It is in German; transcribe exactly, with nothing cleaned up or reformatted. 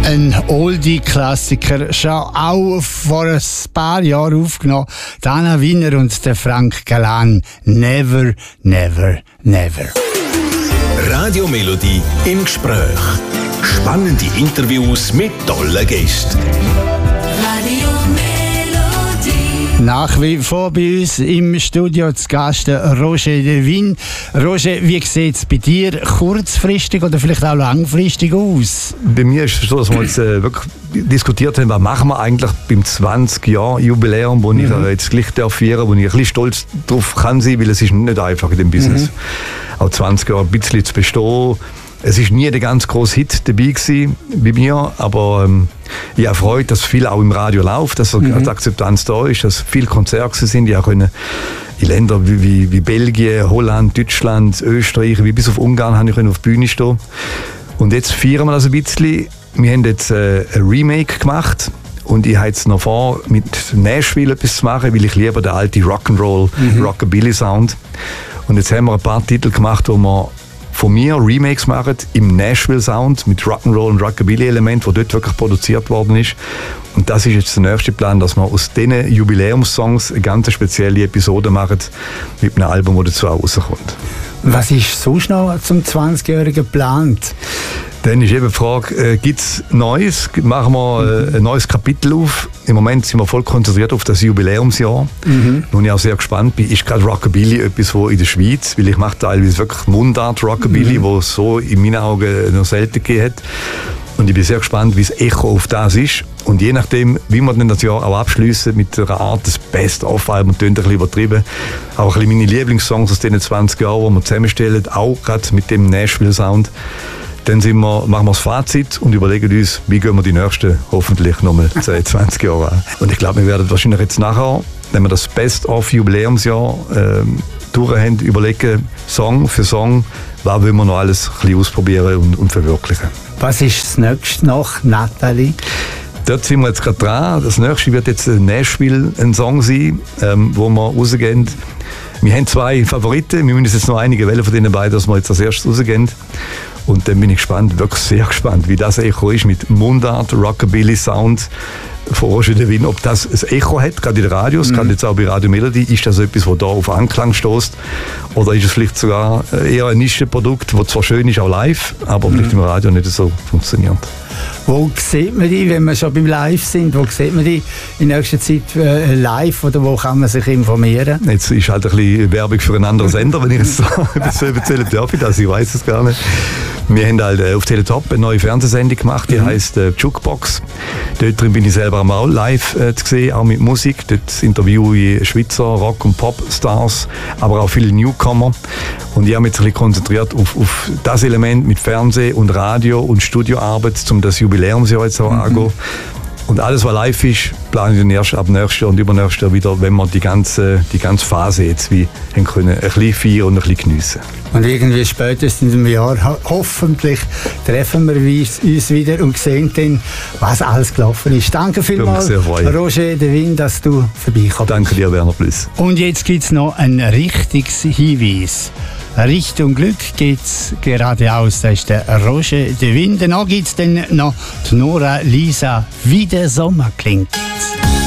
Ein Oldie-Klassiker, schon auch vor ein paar Jahren aufgenommen. Dana Wiener und der Frank Galan. Never, never, never. Radio Melodie im Gespräch. Spannende Interviews mit tollen Gästen. Radio Melodie. Nach wie vor bei uns im Studio zu Gast Roger de Win. Roger, wie sieht es bei dir kurzfristig oder vielleicht auch langfristig aus? Bei mir ist es so, dass wir jetzt äh, wirklich diskutiert haben, was machen wir eigentlich beim zwanzig-Jahr-Jubiläum, wo mhm. ich äh, jetzt gleich darf feiern, wo ich ein bisschen stolz drauf kann sein, weil es ist nicht einfach in dem Business. Mhm. Auch zwanzig Jahre ein bisschen zu bestehen. Es war nie der ganz grosse Hit dabei gewesen, bei mir, aber ähm, ich habe Freude, dass viel auch im Radio läuft, dass mhm. die Akzeptanz da ist, dass viele Konzerte sind, die auch können in Ländern wie, wie, wie Belgien, Holland, Deutschland, Österreich, wie bis auf Ungarn habe ich auf die Bühne stehen. Und jetzt feiern wir das ein bisschen. Wir haben jetzt äh, ein Remake gemacht. Und ich habe jetzt noch vor, mit Nashville etwas zu machen, weil ich liebe den alten Rock'n'Roll, mhm. Rockabilly-Sound. Und jetzt haben wir ein paar Titel gemacht, wo wir von mir Remakes machen im Nashville-Sound mit Rock'n'Roll und Rockabilly-Element, wo dort wirklich produziert worden ist. Und das ist jetzt der nächste Plan, dass wir aus diesen Jubiläumssongs eine ganz spezielle Episode machen mit einem Album, das dazu auch rauskommt. Was ist sonst noch zum zwanzigjährigen geplant? Dann ist eben die Frage, äh, gibt es Neues? Machen wir äh, ein neues Kapitel auf? Im Moment sind wir voll konzentriert auf das Jubiläumsjahr. Mhm. Und ich auch sehr gespannt bin, ist gerade Rockabilly etwas, wo in der Schweiz, weil ich mache teilweise wirklich Mundart Rockabilly, mhm. wo es so in meinen Augen noch selten gegeben hat. Und ich bin sehr gespannt, wie das Echo auf das ist. Und je nachdem, wie wir dann das Jahr auch abschließen mit einer Art des Best-of-Album, und ein bisschen übertrieben, auch ein bisschen meine Lieblingssongs aus diesen zwanzig Jahren, die wir zusammenstellen, auch gerade mit dem Nashville-Sound. Dann sind wir, machen wir das Fazit und überlegen uns, wie gehen wir die nächsten hoffentlich nochmal zwanzig Jahre an. Und ich glaube, wir werden wahrscheinlich jetzt nachher, wenn wir das Best-of-Jubiläumsjahr ähm, durch haben, überlegen, Song für Song, was wollen wir noch alles ein bisschen ausprobieren und, und verwirklichen. Was ist das nächste nach Nathalie? Dort sind wir jetzt gerade dran. Das nächste wird jetzt Nashville ein Song sein, ähm, wo wir rausgehen. Wir haben zwei Favoriten. Wir müssen jetzt noch einige wählen von denen beiden, dass wir jetzt als erstes rausgehen. Und dann bin ich gespannt, wirklich sehr gespannt, wie das Echo ist mit Mundart, Rockabilly Sound von Roger de Win. Ob das ein Echo hat, gerade in den Radios, mhm. gerade jetzt auch bei Radio Melodie, ist das etwas, das da auf Anklang stößt? Oder ist es vielleicht sogar eher ein Nischenprodukt, das zwar schön ist, auch live, aber mhm. vielleicht im Radio nicht so funktioniert? Wo sieht man die, wenn wir schon beim Live sind, wo sieht man die in nächster Zeit äh, live oder wo kann man sich informieren? Jetzt ist halt ein bisschen Werbung für einen anderen Sender, wenn ich jetzt so erzählen darf, ich das, ich weiß es gar nicht. Wir haben halt äh, auf Teletop eine neue Fernsehsendung gemacht, die mhm. heisst äh, Jukebox. Dort drin bin ich selber auch live äh, zu sehen, auch mit Musik. Dort interviewe ich Schweizer Rock- und Popstars, aber auch viele Newcomer. Und ich habe mich jetzt ein bisschen konzentriert auf, auf das Element mit Fernseh und Radio und Studioarbeit, um das Jubiläumsjahr jetzt auch mhm. angehen. Und alles, was live ist, plane ich dann erst ab nächstes und übernächstes Jahr wieder, wenn wir die ganze, die ganze Phase jetzt wie haben können, ein bisschen feiern und ein bisschen geniessen. Und irgendwie spätestens in einem Jahr ho- hoffentlich treffen wir uns wieder und sehen dann, was alles gelaufen ist. Danke vielmals, Roger de Win, dass du vorbeikommst. Danke dir, Werner Plus. Und jetzt gibt es noch ein richtiges Hinweis. Richtung Glück geht's geradeaus, das ist der Roger de Win. Danach gibt es dann noch die Nora Lisa, wie der Sommer klingt.